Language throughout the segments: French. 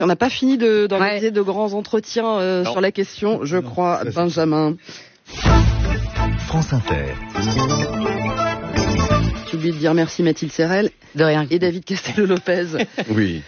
On n'a pas fini d'organiser de grands entretiens sur la question, je crois, Benjamin. France Inter. J'ai oublié de dire merci Mathilde Serrel. De rien. Et David Castello-Lopez. Oui.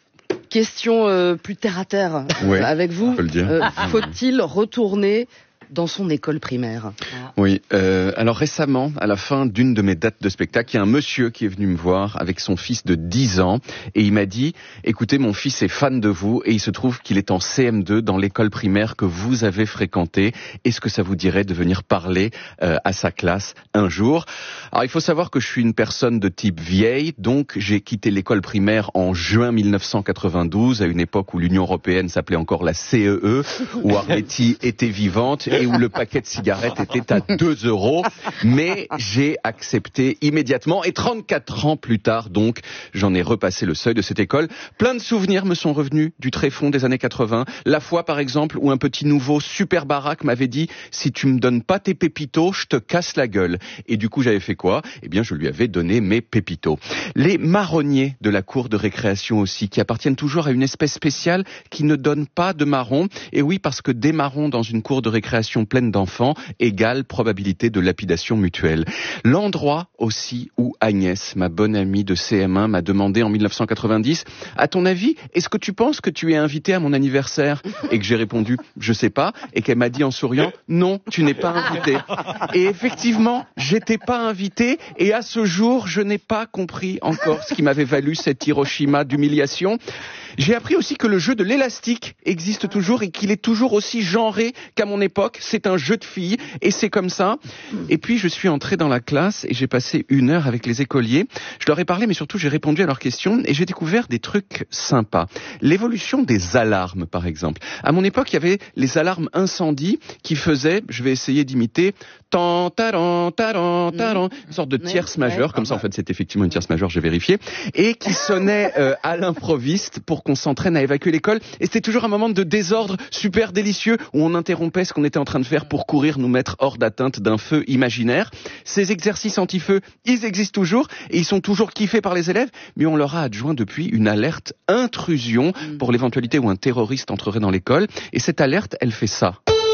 Question plus terre à terre avec vous. On peut le dire. Faut-il retourner dans son école primaire? Oui, alors récemment, à la fin d'une de mes dates de spectacle, il y a un monsieur qui est venu me voir avec son fils de 10 ans et il m'a dit « Écoutez, mon fils est fan de vous et il se trouve qu'il est en CM2 dans l'école primaire que vous avez fréquentée. Est-ce que ça vous dirait de venir parler à sa classe un jour ?» Alors il faut savoir que je suis une personne de type vieille, donc j'ai quitté l'école primaire en juin 1992, à une époque où l'Union européenne s'appelait encore la CEE, où Arletty était vivante et où le paquet de cigarettes était à 2 €, mais j'ai accepté immédiatement et 34 ans plus tard, donc, j'en ai repassé le seuil de cette école. Plein de souvenirs me sont revenus du tréfonds des années 80. La fois, par exemple, où un petit nouveau super baraque m'avait dit « Si tu me donnes pas tes pépitos, je te casse la gueule ». Et du coup, j'avais fait quoi? Eh bien, je lui avais donné mes pépitos. Les marronniers de la cour de récréation aussi, qui appartiennent toujours à une espèce spéciale qui ne donne pas de marron. Et oui, parce que des marrons dans une cour de récréation pleine d'enfants égale probabilité de lapidation mutuelle. L'endroit aussi où Agnès, ma bonne amie de CM1, m'a demandé en 1990 « À ton avis, est-ce que tu penses que tu es invité à mon anniversaire ?» Et que j'ai répondu « Je sais pas » et qu'elle m'a dit en souriant « Non, tu n'es pas invité ». Et effectivement, j'étais pas invité et à ce jour, je n'ai pas compris encore ce qui m'avait valu cet Hiroshima d'humiliation. J'ai appris aussi que le jeu de l'élastique existe toujours et qu'il est toujours aussi genré qu'à mon époque. C'est un jeu de filles et c'est comme ça. Et puis je suis entré dans la classe et j'ai passé 1 heure avec les écoliers. Je leur ai parlé mais surtout j'ai répondu à leurs questions et j'ai découvert des trucs sympas. L'évolution des alarmes par exemple. À mon époque il y avait les alarmes incendie qui faisaient, je vais essayer d'imiter, tan taran taran taran, une sorte de tierce majeure, comme ça en fait c'est effectivement une tierce majeure, j'ai vérifié, et qui sonnait à l'improviste pour qu'on s'entraîne à évacuer l'école. Et c'était toujours un moment de désordre super délicieux où on interrompait ce qu'on était en train de faire pour courir nous mettre hors d'atteinte d'un feu imaginaire. Ces exercices anti-feu, ils existent toujours et ils sont toujours kiffés par les élèves, mais on leur a adjoint depuis une alerte intrusion pour l'éventualité où un terroriste entrerait dans l'école. Et cette alerte, elle fait ça.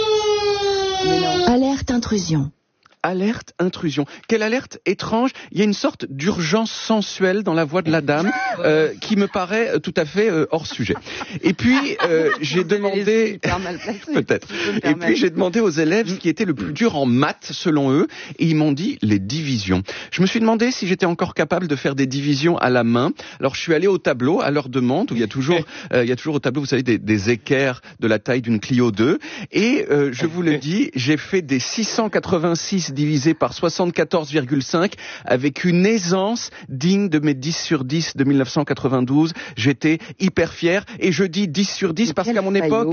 Alerte intrusion. Alerte intrusion. Quelle alerte étrange. Il y a une sorte d'urgence sensuelle dans la voix de la dame qui me paraît tout à fait hors sujet. Et puis j'ai demandé peut-être. Et puis j'ai demandé aux élèves ce qui était le plus dur en maths selon eux et ils m'ont dit les divisions. Je me suis demandé si j'étais encore capable de faire des divisions à la main. Alors je suis allé au tableau à leur demande où il y a toujours au tableau vous savez des équerres de la taille d'une Clio 2 et je vous le dis, j'ai fait des 686 divisé par 74,5 avec une aisance digne de mes 10 sur 10 de 1992. J'étais hyper fier et je dis 10 sur 10 parce qu'à mon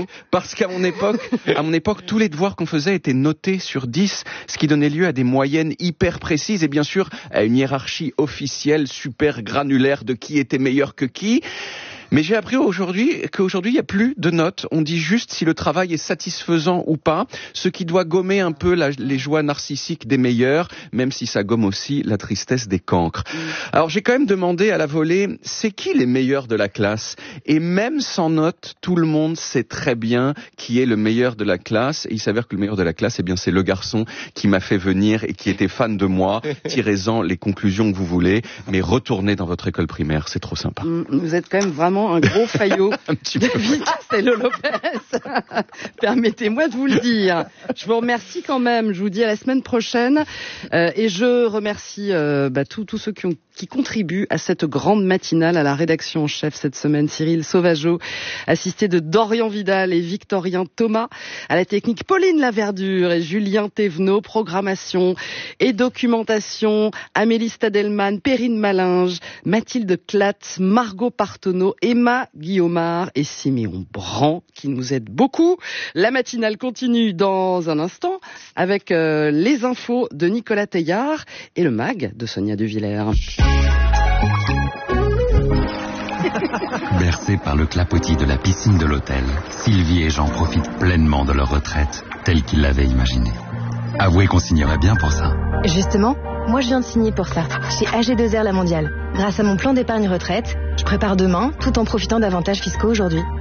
époque, tous les devoirs qu'on faisait étaient notés sur 10, ce qui donnait lieu à des moyennes hyper précises et bien sûr à une hiérarchie officielle super granulaire de qui était meilleur que qui. Mais j'ai appris qu'aujourd'hui, il n'y a plus de notes. On dit juste si le travail est satisfaisant ou pas, ce qui doit gommer un peu les joies narcissiques des meilleurs, même si ça gomme aussi la tristesse des cancres. Alors j'ai quand même demandé à la volée, c'est qui les meilleurs de la classe? Et même sans notes, tout le monde sait très bien qui est le meilleur de la classe. Et il s'avère que le meilleur de la classe, eh bien, c'est le garçon qui m'a fait venir et qui était fan de moi. Tirez-en les conclusions que vous voulez, mais retournez dans votre école primaire, c'est trop sympa. Vous êtes quand même vraiment un gros faillot. David Castello-Lopez. Permettez-moi de vous le dire. Je vous remercie quand même. Je vous dis à la semaine prochaine. Et je remercie tous ceux qui contribuent à cette grande matinale, à la rédaction en chef cette semaine, Cyril Sauvageau, assisté de Dorian Vidal et Victorien Thomas, à la technique Pauline Laverdure et Julien Thévenot, programmation et documentation, Amélie Stadelman, Perrine Malinge, Mathilde Clatte, Margot Partonneau, Emma Guillaumard et Siméon Brand qui nous aident beaucoup. La matinale continue dans un instant avec les infos de Nicolas Teillard et le mag de Sonia De Villers. Bercés par le clapotis de la piscine de l'hôtel, Sylvie et Jean profitent pleinement de leur retraite, telle qu'ils l'avaient imaginée. Avouez qu'on signerait bien pour ça. Justement, moi je viens de signer pour ça, chez AG2R La Mondiale. Grâce à mon plan d'épargne retraite, je prépare demain, tout en profitant d'avantages fiscaux aujourd'hui.